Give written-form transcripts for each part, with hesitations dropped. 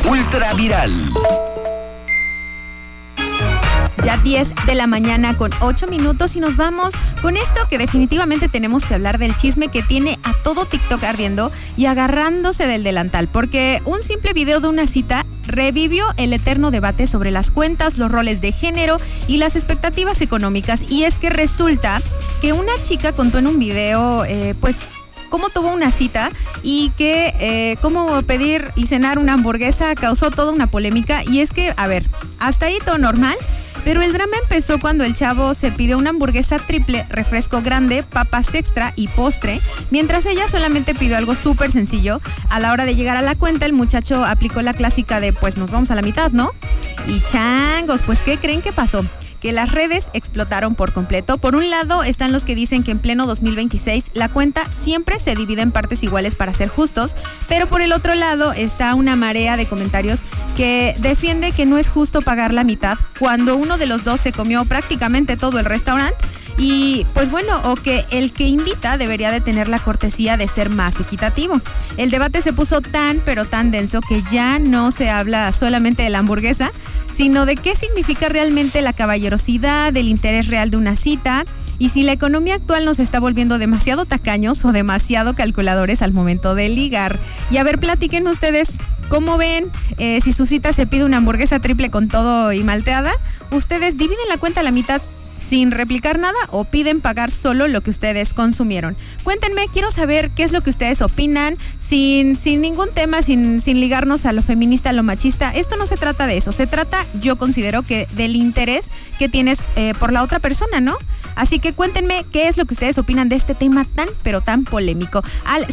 Ultra Viral. Ya 10 de la mañana con 8 minutos y nos vamos con esto que definitivamente tenemos que hablar del chisme que tiene a todo TikTok ardiendo y agarrándose del delantal, porque un simple video de una cita revivió el eterno debate sobre las cuentas, los roles de género y las expectativas económicas. Y es que resulta que una chica contó en un video, cómo tuvo una cita y que cómo pedir y cenar una hamburguesa causó toda una polémica. Y es que, a ver, hasta ahí todo normal. Pero el drama empezó cuando el chavo se pidió una hamburguesa triple, refresco grande, papas extra y postre, mientras ella solamente pidió algo súper sencillo. A la hora de llegar a la cuenta, el muchacho aplicó la clásica de pues nos vamos a la mitad, ¿no? Y changos, pues ¿qué creen que pasó? Que las redes explotaron por completo. Por un lado están los que dicen que en pleno 2026 la cuenta siempre se divide en partes iguales para ser justos, pero por el otro lado está una marea de comentarios que defiende que no es justo pagar la mitad cuando uno de los dos se comió prácticamente todo el restaurante. Y pues bueno, o que el que invita debería de tener la cortesía de ser más equitativo. El debate se puso tan pero tan denso que ya no se habla solamente de la hamburguesa, sino de qué significa realmente la caballerosidad, el interés real de una cita, y si la economía actual nos está volviendo demasiado tacaños o demasiado calculadores al momento de ligar. Y a ver, platíquenme ustedes, ¿cómo ven? Si su cita se pide una hamburguesa triple con todo y malteada, ¿ustedes dividen la cuenta a la mitad sin replicar nada o piden pagar solo lo que ustedes consumieron? Cuéntenme, quiero saber qué es lo que ustedes opinan, sin ningún tema, sin ligarnos a lo feminista, a lo machista. Esto no se trata de eso, se trata, yo considero, que del interés que tienes por la otra persona, ¿no? Así que cuéntenme qué es lo que ustedes opinan de este tema tan, pero tan polémico. Al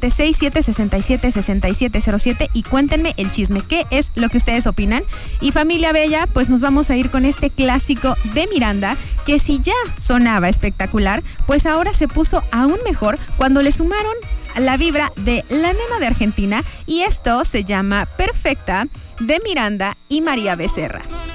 776-767-6707 y cuéntenme el chisme, qué es lo que ustedes opinan. Y familia bella, pues nos vamos a ir con este clásico de Miranda, que si ya sonaba espectacular, pues ahora se puso aún mejor cuando le sumaron la vibra de La Nena de Argentina, y esto se llama Perfecta, de Miranda y María Becerra.